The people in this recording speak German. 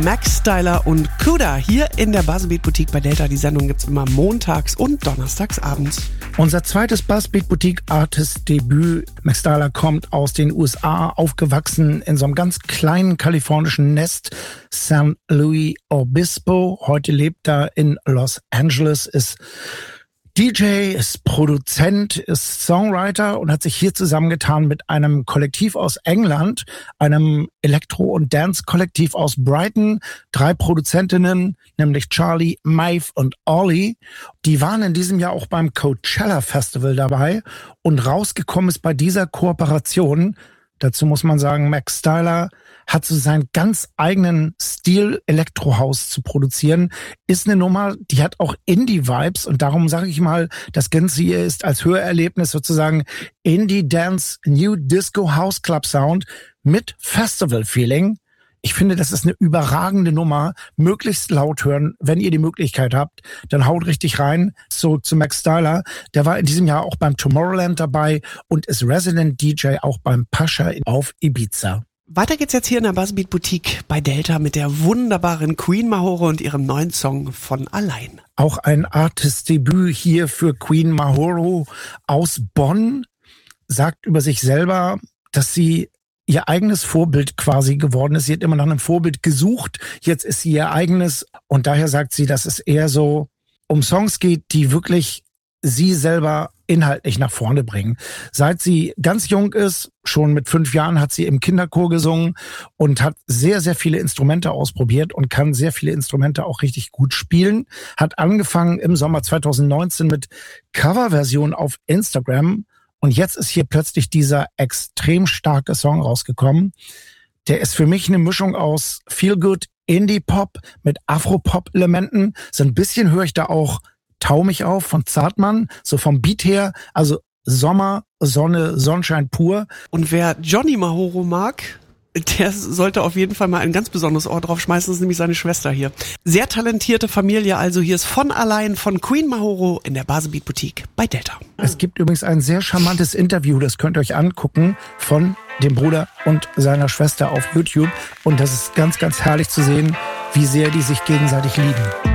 Max Styler und Kuda hier in der Buzzbeat Boutique bei Delta. Die Sendung gibt's immer montags und donnerstags abends. Unser zweites Buzzbeat Boutique Artist Debüt. Max Styler kommt aus den USA, aufgewachsen in so einem ganz kleinen kalifornischen Nest, San Luis Obispo. Heute lebt er in Los Angeles, ist DJ, ist Produzent, ist Songwriter und hat sich hier zusammengetan mit einem Kollektiv aus England, einem Elektro- und Dance-Kollektiv aus Brighton. 3 Produzentinnen, nämlich Charlie, Maeve und Ollie. Die waren in diesem Jahr auch beim Coachella Festival dabei und rausgekommen ist bei dieser Kooperation, dazu muss man sagen, Max Styler hat so seinen ganz eigenen Stil, Elektrohaus zu produzieren. Ist eine Nummer, die hat auch Indie-Vibes und darum sage ich mal, das Ganze hier ist als Hörerlebnis sozusagen Indie-Dance, New Disco House Club Sound mit Festival-Feeling. Ich finde, das ist eine überragende Nummer. Möglichst laut hören, wenn ihr die Möglichkeit habt, dann haut richtig rein. Zurück zu Max Styler. Der war in diesem Jahr auch beim Tomorrowland dabei und ist Resident DJ auch beim Pascha auf Ibiza. Weiter geht's jetzt hier in der Buzzbeat Boutique bei Delta mit der wunderbaren Queen Mahoro und ihrem neuen Song Von Allein. Auch ein Artist-Debüt hier für Queen Mahoro aus Bonn. Sagt über sich selber, dass sie ihr eigenes Vorbild quasi geworden ist. Sie hat immer nach einem Vorbild gesucht. Jetzt ist sie ihr eigenes. Und daher sagt sie, dass es eher so um Songs geht, die wirklich sie selber inhaltlich nach vorne bringen. Seit sie ganz jung ist, schon mit 5 Jahren, hat sie im Kinderchor gesungen und hat sehr, sehr viele Instrumente ausprobiert und kann sehr viele Instrumente auch richtig gut spielen. Hat angefangen im Sommer 2019 mit Coverversionen auf Instagram und jetzt ist hier plötzlich dieser extrem starke Song rausgekommen. Der ist für mich eine Mischung aus Feel-Good, Indie-Pop mit Afro-Pop-Elementen. So ein bisschen höre ich da auch Tau mich auf von Zartmann, so vom Beat her, also Sommer, Sonne, Sonnenschein pur. Und wer Johnny Mahoro mag, der sollte auf jeden Fall mal ein ganz besonderes Ohr draufschmeißen, das ist nämlich seine Schwester hier. Sehr talentierte Familie, also hier ist Von Allein von Queen Mahoro in der Buzzbeat Boutique bei Delta. Es gibt übrigens ein sehr charmantes Interview, das könnt ihr euch angucken, von dem Bruder und seiner Schwester auf YouTube. Und das ist ganz, ganz herrlich zu sehen, wie sehr die sich gegenseitig lieben.